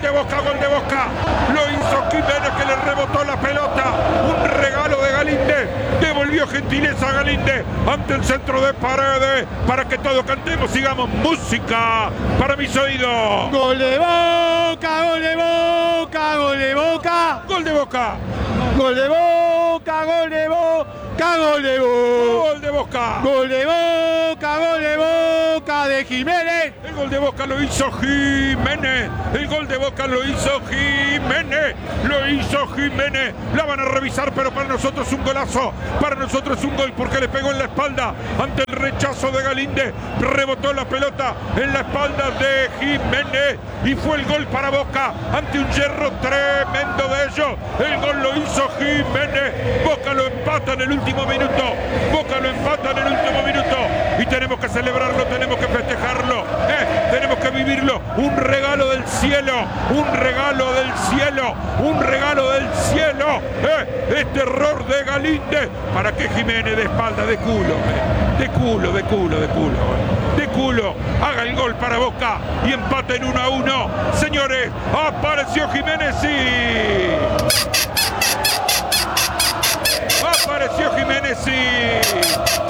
de Boca, gol de Boca. Lo hizo Jiménez, que le rebotó la pelota. Un regalo de Galíndez. Devolvió gentileza a Galíndez ante el centro de Paredes. Para que todos cantemos, sigamos música para mis oídos. Gol de Boca, gol de Boca, gol de Boca. Gol de Boca. Gol de Boca, gol de Boca, gol de Boca. Gol de Boca. Gol de Boca, gol de Boca de Jiménez. El gol de Boca lo hizo Jiménez. El gol de Boca lo hizo Jiménez. Lo hizo Jiménez. La van a revisar, pero para nosotros es un golazo. Para nosotros es un gol porque le pegó en la espalda ante el rechazo de Galíndez. Rebotó la pelota en la espalda de Jiménez. Y fue el gol para Boca ante un hierro tremendo de ellos. El gol lo hizo Jiménez. Boca lo empata en el último minuto. Boca lo empata en el último minuto. Y tenemos que celebrarlo, tenemos que festejarlo. Tenemos que vivirlo. Un regalo del cielo. Un regalo del cielo. Un regalo del cielo. Este error de Galíndez. Para que Jiménez de espalda, de culo. De culo, de culo, de culo. De culo. Haga el gol para Boca. Y empaten 1-1. Señores, apareció Jiménez, sí. Apareció Jiménez, sí.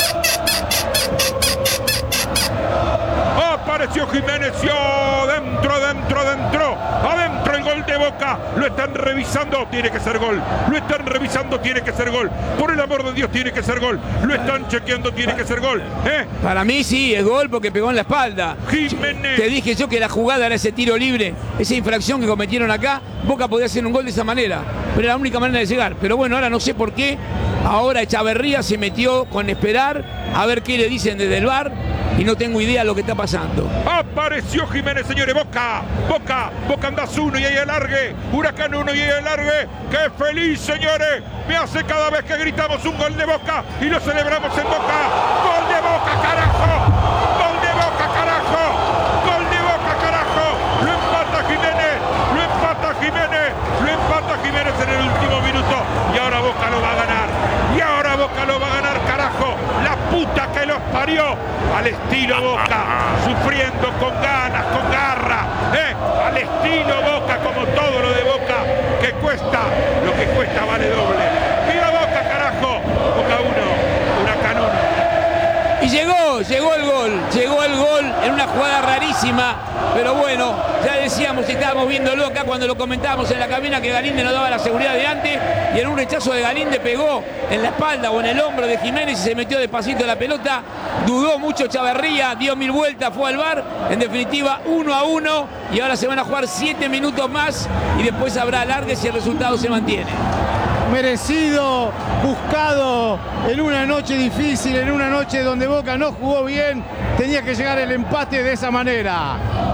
Apareció Jiménez, sí. Dentro. Adentro el gol de Boca. Lo están revisando, tiene que ser gol. Lo están revisando, tiene que ser gol. Por el amor de Dios, tiene que ser gol. Lo están chequeando, tiene que ser gol. Para mí sí, es gol porque pegó en la espalda. Jiménez. Te dije yo que la jugada era ese tiro libre, esa infracción que cometieron acá. Boca podía hacer un gol de esa manera, pero era la única manera de llegar. Pero bueno, ahora no sé por qué. Ahora Echaverría se metió con esperar a ver qué le dicen desde el VAR y no tengo idea de lo que está pasando. Apareció Jiménez, señores. Boca Andás 1 y ahí alargue. Huracán 1 y ahí alargue. ¡Qué feliz, señores! Me hace cada vez que gritamos un gol de Boca y lo celebramos en Boca. ¡Gol de Boca, carajo! ¡Gol de Boca, carajo! ¡Gol de Boca, carajo! Lo empata Jiménez. Lo empata Jiménez. Lo empata Jiménez en el último minuto. Y ahora Boca lo va a ganar. Y ahora Boca lo va a ganar, carajo. La puta que los parió. Al estilo Boca. Sufriendo con ganas, con garra. Al estilo Boca, como todo lo de Boca. Que cuesta. Lo que cuesta vale doble. ¡Viva Boca, carajo! Boca 1, Huracán 1. Y llegó el gol en una jugada rarísima, pero bueno, ya decíamos, estábamos viéndolo acá cuando lo comentábamos en la cabina, que Galíndez no daba la seguridad de antes, y en un rechazo de Galíndez pegó en la espalda o en el hombro de Jiménez y se metió despacito la pelota, dudó mucho Echaverría, dio 1000 vueltas, fue al VAR, en definitiva 1-1, y ahora se van a jugar 7 minutos más y después habrá alargue si el resultado se mantiene. Merecido, buscado en una noche difícil, en una noche donde Boca no jugó bien, tenía que llegar el empate de esa manera.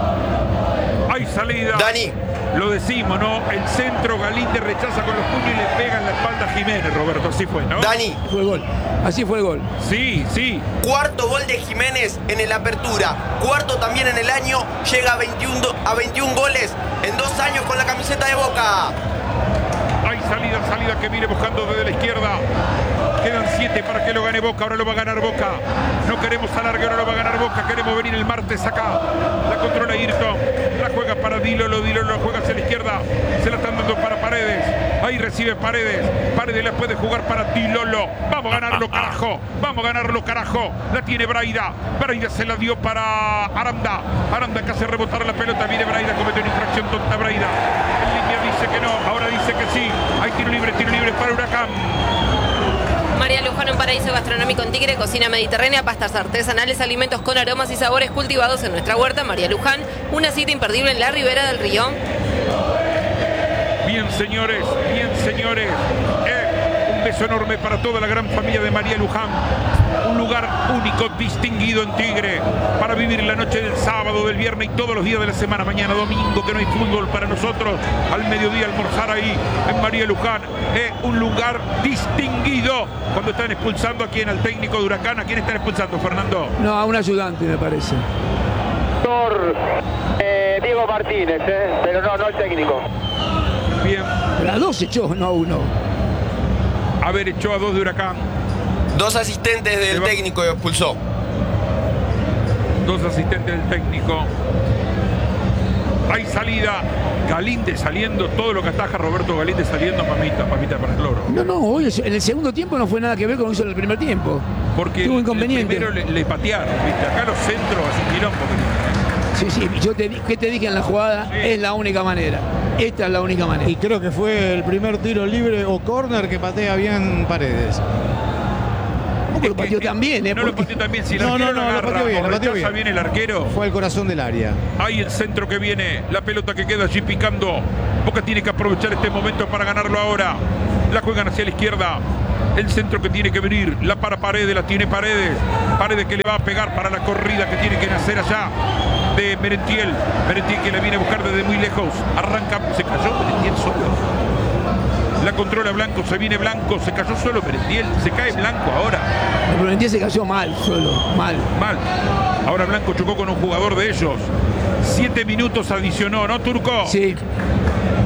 Hay salida. Dani. Lo decimos, ¿no? El centro, Galíndez rechaza con los puños y le pega en la espalda a Jiménez, Roberto. Así fue, ¿no? Dani. Fue el gol. Así fue el gol. Sí. Cuarto gol de Jiménez en el Apertura. Cuarto también en el año. Llega a 21 goles en 2 años con la camiseta de Boca. Hay salida que viene buscando desde la izquierda. Quedan 7 para que lo gane Boca. Ahora lo va a ganar Boca. No queremos alargue, ahora lo va a ganar Boca. Queremos venir el martes acá. La controla Ayrton. La juega para Dilolo. Dilolo juega hacia la izquierda. Se la están dando para Paredes. Ahí recibe Paredes. Paredes la puede jugar para Dilolo. Vamos a ganarlo, carajo. Vamos a ganarlo, carajo. La tiene Braida. Braida se la dio para Aranda. Aranda que hace rebotar la pelota. Viene Braida. Comete una infracción tonta Braida. En línea dice que no. Ahora dice que sí. Hay tiro libre para Huracán. María Luján, un paraíso gastronómico en Tigre, cocina mediterránea, pastas artesanales, alimentos con aromas y sabores cultivados en nuestra huerta. María Luján, una cita imperdible en la ribera del río. Bien, señores. Un beso enorme para toda la gran familia de María Luján. Un lugar único, distinguido en Tigre, para vivir la noche del sábado, del viernes y todos los días de la semana. Mañana domingo, que no hay fútbol para nosotros, al mediodía almorzar ahí en María Luján. Un lugar distinguido. Cuando están expulsando a quién, al técnico de Huracán, ¿a quién están expulsando, Fernando? No, a un ayudante me parece. Diego Martínez, pero no el técnico. Bien. Pero a 2 echó, no a 1. A ver, echó a 2 de Huracán. 2 asistentes del técnico expulsó. 2 asistentes del técnico. Hay salida. Galíndez saliendo, todo lo que ataja Roberto Galíndez saliendo, mamita para el loro. No, hoy en el segundo tiempo no fue nada que ver con lo que hizo en el primer tiempo. Porque tuvo inconveniente. Primero le patearon, ¿viste? Acá los centros es un quilombo. Sí, ¿qué te dije en la jugada? Sí. Es la única manera. Esta es la única manera. Y creo que fue el primer tiro libre o córner que patea bien Paredes. Lo pateó también, No lo pateó también. Si el arquero lo pateó bien el arquero. Fue al corazón del área. Hay el centro que viene, la pelota que queda allí picando. Boca tiene que aprovechar este momento para ganarlo ahora. La juegan hacia la izquierda. El centro que tiene que venir, la para Paredes, la tiene Paredes. Paredes que le va a pegar para la corrida que tiene que nacer allá de Merentiel. Merentiel que la viene a buscar desde muy lejos. Arranca, se cayó Merentiel solo. La controla Blanco, se viene Blanco, se cayó solo Merentiel, se cae Blanco ahora. El Merentiel se cayó mal, solo, mal. Ahora Blanco chocó con un jugador de ellos. 7 minutos adicionó, ¿no, Turco? Sí.